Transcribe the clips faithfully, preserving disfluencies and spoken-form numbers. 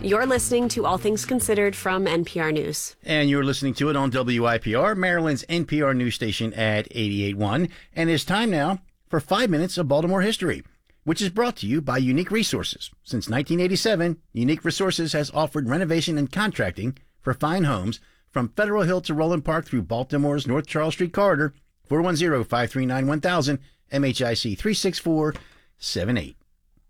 You're listening to All Things Considered from N P R News. And you're listening to it on W I P R, Maryland's N P R news station at eighty-eight point one. And it's time now for five minutes of Baltimore history, which is brought to you by Unique Resources. Since nineteen eighty-seven, Unique Resources has offered renovation and contracting for fine homes from Federal Hill to Roland Park through Baltimore's North Charles Street corridor. four one zero, five three nine, one thousand, M H I C three six four seven eight.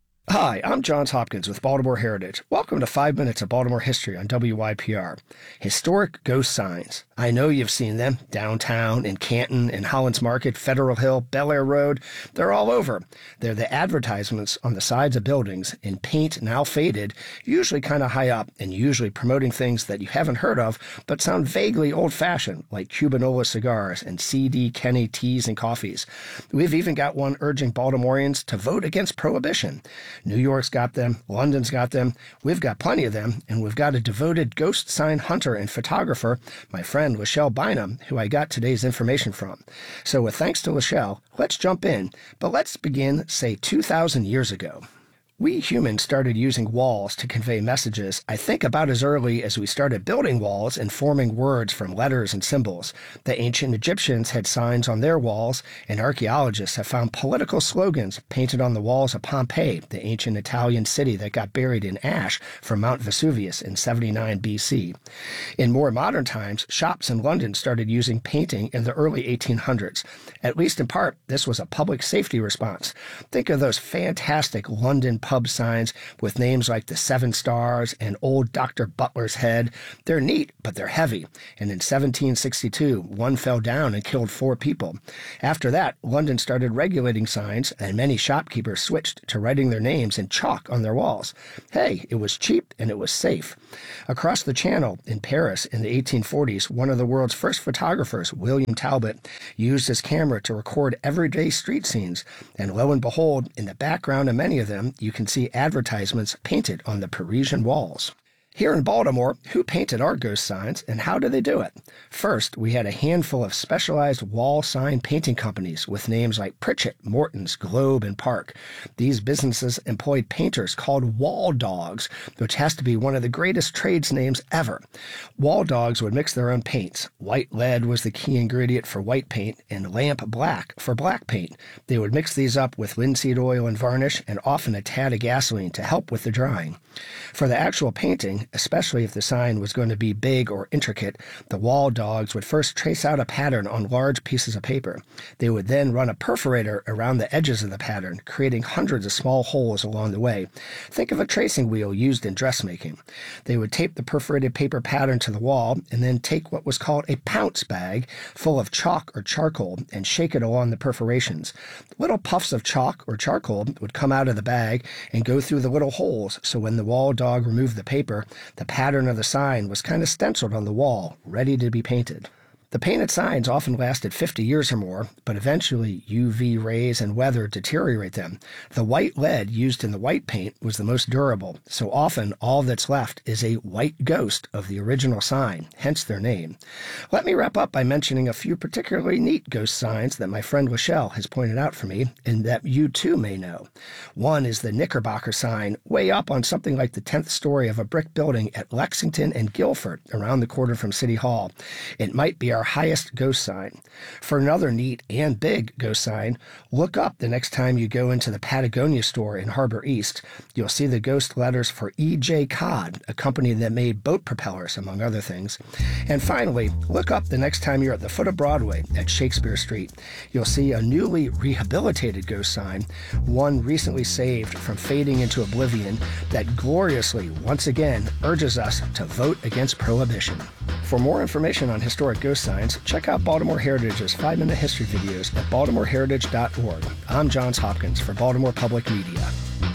Hi, I'm Johns Hopkins with Baltimore Heritage. Welcome to five minutes of Baltimore History on W I P R. Historic ghost signs. I know you've seen them downtown, in Canton, in Holland's Market, Federal Hill, Bel Air Road. They're all over. They're the advertisements on the sides of buildings in paint now faded, usually kind of high up and usually promoting things that you haven't heard of but sound vaguely old-fashioned, like Cubanola cigars and C D Kenny teas and coffees. We've even got one urging Baltimoreans to vote against prohibition. New York's got them, London's got them, we've got plenty of them, and we've got a devoted ghost sign hunter and photographer, my friend Lachelle Bynum, who I got today's information from. So with thanks to Lachelle, let's jump in, but let's begin, say, two thousand years ago. We humans started using walls to convey messages, I think about as early as we started building walls and forming words from letters and symbols. The ancient Egyptians had signs on their walls, and archaeologists have found political slogans painted on the walls of Pompeii, the ancient Italian city that got buried in ash from Mount Vesuvius in seventy-nine B C. In more modern times, shops in London started using painting in the early eighteen hundreds. At least in part, this was a public safety response. Think of those fantastic London pub signs with names like the Seven Stars and Old Doctor Butler's Head. They're neat, but they're heavy. And in seventeen sixty-two, one fell down and killed four people. After that, London started regulating signs, and many shopkeepers switched to writing their names in chalk on their walls. Hey, it was cheap and it was safe. Across the Channel in Paris in the eighteen forties, one of the world's first photographers, William Talbot, used his camera to record everyday street scenes. And lo and behold, in the background of many of them, you can see advertisements painted on the Parisian walls. Here in Baltimore, who painted our ghost signs and how did they do it? First, we had a handful of specialized wall sign painting companies with names like Pritchett, Morton's, Globe, and Park. These businesses employed painters called wall dogs, which has to be one of the greatest trades names ever. Wall dogs would mix their own paints. White lead was the key ingredient for white paint and lamp black for black paint. They would mix these up with linseed oil and varnish and often a tad of gasoline to help with the drying. For the actual painting, especially if the sign was going to be big or intricate, the wall dogs would first trace out a pattern on large pieces of paper. They would then run a perforator around the edges of the pattern, creating hundreds of small holes along the way. Think of a tracing wheel used in dressmaking. They would tape the perforated paper pattern to the wall and then take what was called a pounce bag full of chalk or charcoal and shake it along the perforations. Little puffs of chalk or charcoal would come out of the bag and go through the little holes, so when the wall dog removed the paper, the pattern of the sign was kind of stenciled on the wall, ready to be painted. The painted signs often lasted fifty years or more, but eventually U V rays and weather deteriorate them. The white lead used in the white paint was the most durable, so often all that's left is a white ghost of the original sign, hence their name. Let me wrap up by mentioning a few particularly neat ghost signs that my friend Lachelle has pointed out for me and that you too may know. One is the Knickerbocker sign, way up on something like the tenth story of a brick building at Lexington and Guilford, around the corner from City Hall. It might be our highest ghost sign. For another neat and big ghost sign, look up the next time you go into the Patagonia store in Harbor East. You'll see the ghost letters for E J Cod, a company that made boat propellers, among other things. And finally, look up the next time you're at the foot of Broadway at Shakespeare Street. You'll see a newly rehabilitated ghost sign, one recently saved from fading into oblivion, that gloriously, once again, urges us to vote against prohibition. For more information on historic ghost signs, check out Baltimore Heritage's five-minute history videos at baltimore heritage dot org. I'm Johns Hopkins for Baltimore Public Media.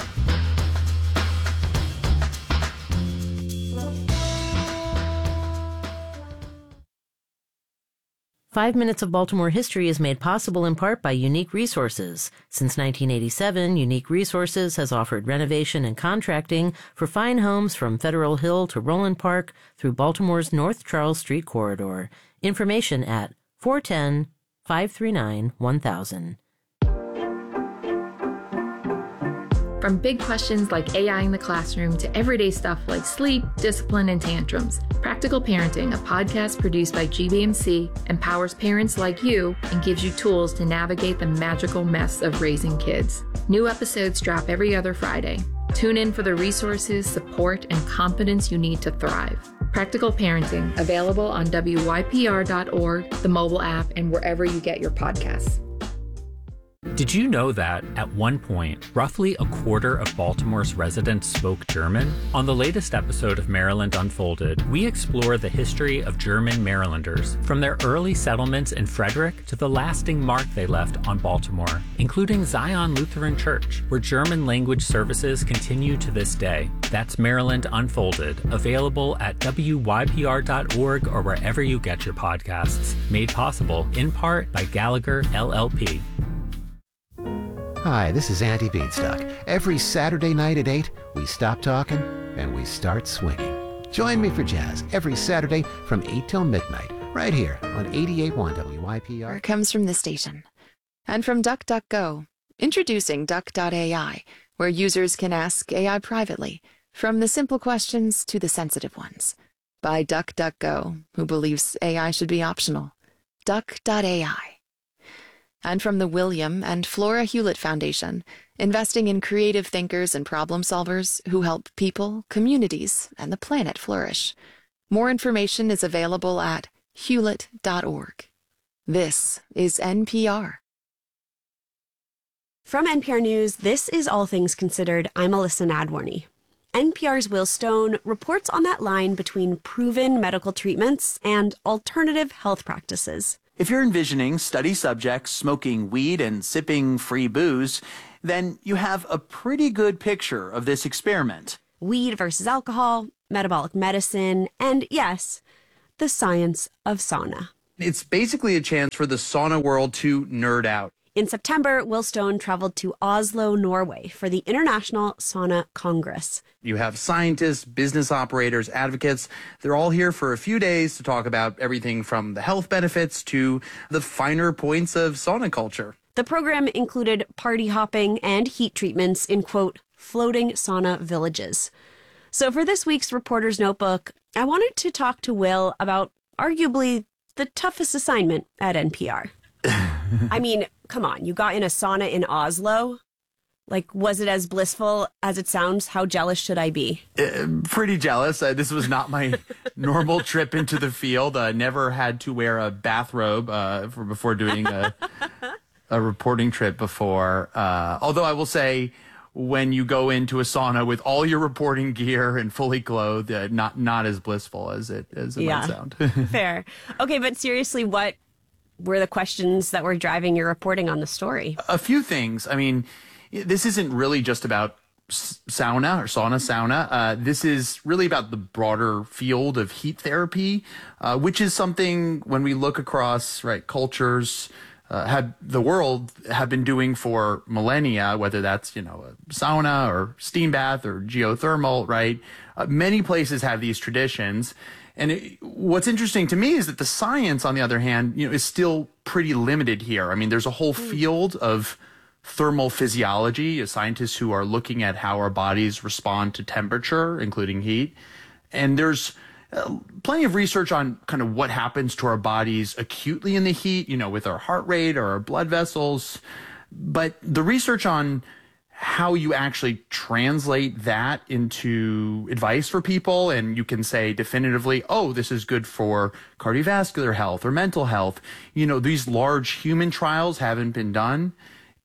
Five Minutes of Baltimore History is made possible in part by Unique Resources. Since nineteen eighty-seven, Unique Resources has offered renovation and contracting for fine homes from Federal Hill to Roland Park through Baltimore's North Charles Street corridor. Information at four one zero, five three nine, one thousand. From big questions like A I in the classroom to everyday stuff like sleep, discipline, and tantrums, Practical Parenting, a podcast produced by G B M C, empowers parents like you and gives you tools to navigate the magical mess of raising kids. New episodes drop every other Friday. Tune in for the resources, support, and confidence you need to thrive. Practical Parenting, available on W Y P R dot org, the mobile app, and wherever you get your podcasts. Did you know that, at one point, roughly a quarter of Baltimore's residents spoke German? On the latest episode of Maryland Unfolded, we explore the history of German Marylanders, from their early settlements in Frederick to the lasting mark they left on Baltimore, including Zion Lutheran Church, where German language services continue to this day. That's Maryland Unfolded, available at W Y P R dot org or wherever you get your podcasts. Made possible, in part, by Gallagher, L L P. Hi, this is Andy Beanstalk. Every Saturday night at eight, we stop talking and we start swinging. Join me for jazz every Saturday from eight till midnight, right here on eighty-eight point one W Y P R. Comes from the station. And from DuckDuckGo. Introducing Duck dot A I, where users can ask A I privately, from the simple questions to the sensitive ones. By DuckDuckGo, who believes A I should be optional. Duck dot A I. And from the William and Flora Hewlett Foundation, investing in creative thinkers and problem solvers who help people, communities, and the planet flourish. More information is available at hewlett dot org. This is N P R. From N P R News, this is All Things Considered. I'm Alyssa Nadworny. N P R's Will Stone reports on that line between proven medical treatments and alternative health practices. If you're envisioning study subjects smoking weed and sipping free booze, then you have a pretty good picture of this experiment. Weed versus alcohol, metabolic medicine, and yes, the science of sauna. It's basically a chance for the sauna world to nerd out. In September, Will Stone traveled to Oslo, Norway for the International Sauna Congress. You have scientists, business operators, advocates. They're all here for a few days to talk about everything from the health benefits to the finer points of sauna culture. The program included party hopping and heat treatments in, quote, floating sauna villages. So for this week's Reporter's Notebook, I wanted to talk to Will about arguably the toughest assignment at N P R. I mean, come on, you got in a sauna in Oslo? Like, was it as blissful as it sounds? How jealous should I be? Uh, pretty jealous. Uh, this was not my normal trip into the field. I uh, never had to wear a bathrobe uh, for before doing a, a reporting trip before. Uh, although I will say, when you go into a sauna with all your reporting gear and fully clothed, uh, not not as blissful as it as it yeah, might sound. Fair. Okay, but seriously, what were the questions that were driving your reporting on the story? A few things. I mean, this isn't really just about sauna or sauna sauna. Uh, this is really about the broader field of heat therapy, uh, which is something when we look across right cultures, uh, have the world have been doing for millennia, whether that's, you know, a sauna or steam bath or geothermal, right? Uh, many places have these traditions. And it, what's interesting to me is that the science, on the other hand, you know, is still pretty limited here. I mean, there's a whole field of thermal physiology, scientists who are looking at how our bodies respond to temperature, including heat. And there's uh, plenty of research on kind of what happens to our bodies acutely in the heat, you know, with our heart rate or our blood vessels. But the research on how you actually translate that into advice for people, and you can say definitively, oh, this is good for cardiovascular health or mental health. You know, these large human trials haven't been done.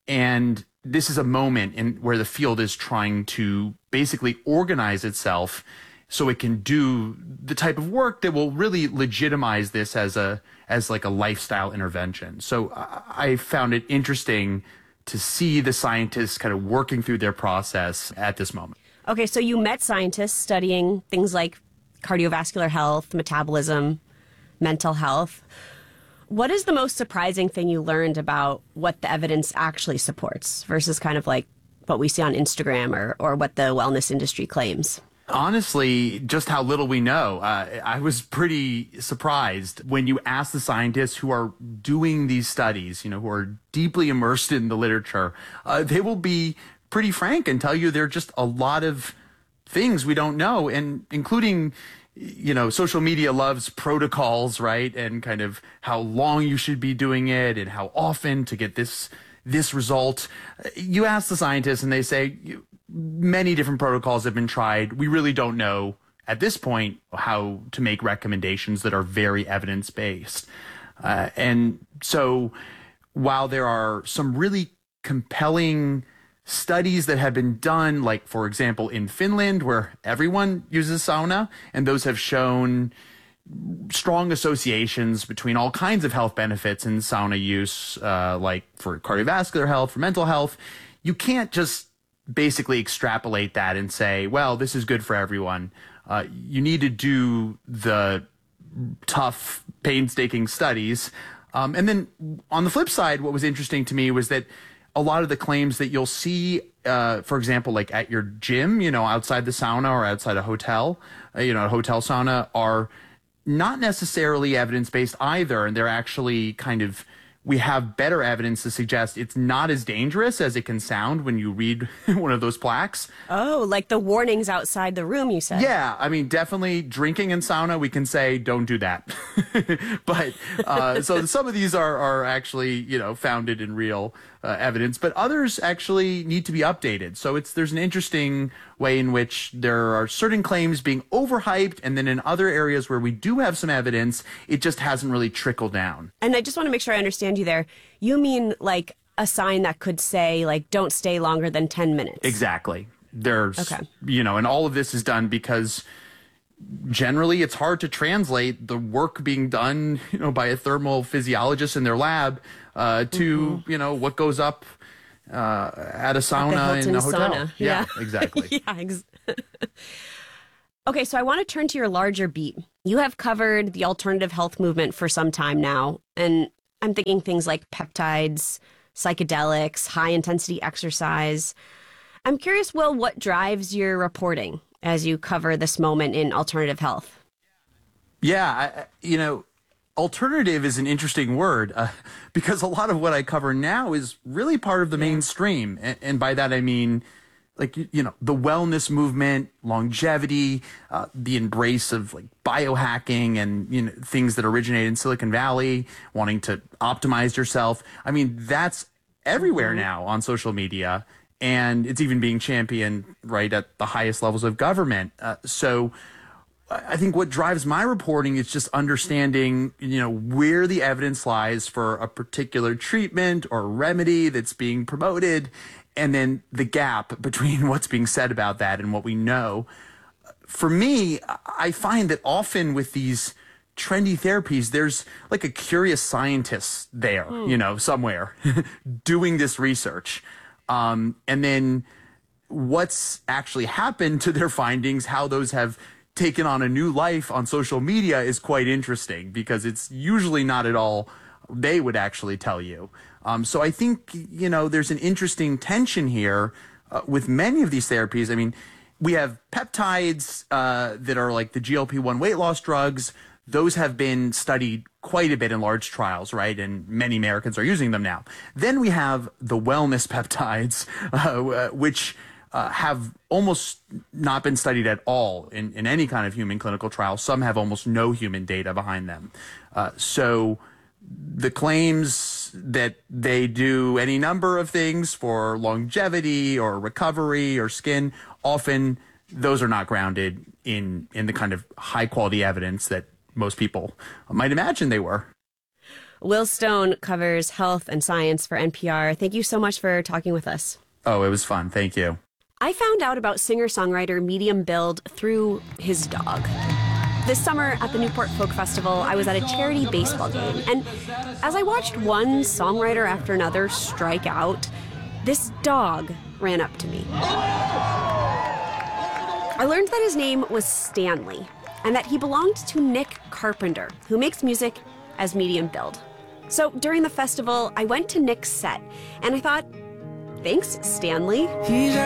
And this is a moment in where the field is trying to basically organize itself so it can do the type of work that will really legitimize this as a as like a lifestyle intervention. So I found it interesting to see the scientists kind of working through their process at this moment. Okay, so you met scientists studying things like cardiovascular health, metabolism, mental health. What is the most surprising thing you learned about what the evidence actually supports versus kind of like what we see on Instagram or, or what the wellness industry claims? Honestly, just how little we know. Uh, I was pretty surprised when you ask the scientists who are doing these studies, you know, who are deeply immersed in the literature. Uh, they will be pretty frank and tell you there are just a lot of things we don't know, and including, you know, social media loves protocols, right? And kind of how long you should be doing it and how often to get this this result. You ask the scientists and they say many different protocols have been tried. We really don't know at this point how to make recommendations that are very evidence-based. Uh, and so while there are some really compelling studies that have been done, like, for example, in Finland, where everyone uses sauna, and those have shown strong associations between all kinds of health benefits in sauna use, uh, like for cardiovascular health, for mental health, you can't just basically extrapolate that and say, well, this is good for everyone. Uh, you need to do the tough, painstaking studies. Um, and then on the flip side, what was interesting to me was that a lot of the claims that you'll see, uh, for example, like at your gym, you know, outside the sauna or outside a hotel, uh, you know, a hotel sauna, are not necessarily evidence-based either. And they're actually kind of, we have better evidence to suggest it's not as dangerous as it can sound when you read one of those plaques. Oh, like the warnings outside the room, you said. Yeah, I mean, definitely drinking in sauna, we can say, don't do that. But uh, so some of these are, are actually, you know, founded in real uh, evidence, but others actually need to be updated. So it's there's an interesting way in which there are certain claims being overhyped, and then in other areas where we do have some evidence, it just hasn't really trickled down. And I just want to make sure I understand you there. You mean like a sign that could say, like, don't stay longer than ten minutes? Exactly. There's, okay. you know, and all of this is done because generally it's hard to translate the work being done, you know, by a thermal physiologist in their lab uh, to, mm-hmm. you know, what goes up uh, at a sauna in a hotel. Sauna. Yeah, yeah, exactly. yeah, ex- Okay, so I want to turn to your larger beat. You have covered the alternative health movement for some time now, and I'm thinking things like peptides, psychedelics, high-intensity exercise. I'm curious, Will, what drives your reporting as you cover this moment in alternative health? Yeah, I, you know, alternative is an interesting word uh, because a lot of what I cover now is really part of the yeah. mainstream. And, and by that, I mean, like, you know, the wellness movement, longevity, uh, the embrace of like biohacking and, you know, things that originate in Silicon Valley, wanting to optimize yourself. I mean, that's everywhere mm-hmm. now on social media, and it's even being championed right at the highest levels of government. Uh, so I think what drives my reporting is just understanding, you know, where the evidence lies for a particular treatment or remedy that's being promoted, and then the gap between what's being said about that and what we know. For me, I find that often with these trendy therapies, there's like a curious scientist there, mm. you know, somewhere doing this research. Um, and then what's actually happened to their findings, how those have taken on a new life on social media is quite interesting because it's usually not at all they would actually tell you. Um, so I think, you know, there's an interesting tension here uh, with many of these therapies. I mean, we have peptides uh, that are like the G L P one weight loss drugs. Those have been studied quite a bit in large trials, right? And many Americans are using them now. Then we have the wellness peptides, uh, which uh, have almost not been studied at all in, in any kind of human clinical trial. Some have almost no human data behind them. Uh, so the claims that they do any number of things for longevity or recovery or skin, often those are not grounded in, in the kind of high quality evidence that most people might imagine they were. Will Stone covers health and science for N P R. Thank you so much for talking with us. Oh, it was fun. Thank you. I found out about singer-songwriter Medium Build through his dog. This summer at the Newport Folk Festival, I was at a charity baseball game, and as I watched one songwriter after another strike out, this dog ran up to me. I learned that his name was Stanley, and that he belonged to Nick Carpenter, who makes music as Medium Build. So during the festival, I went to Nick's set, and I thought, thanks, Stanley.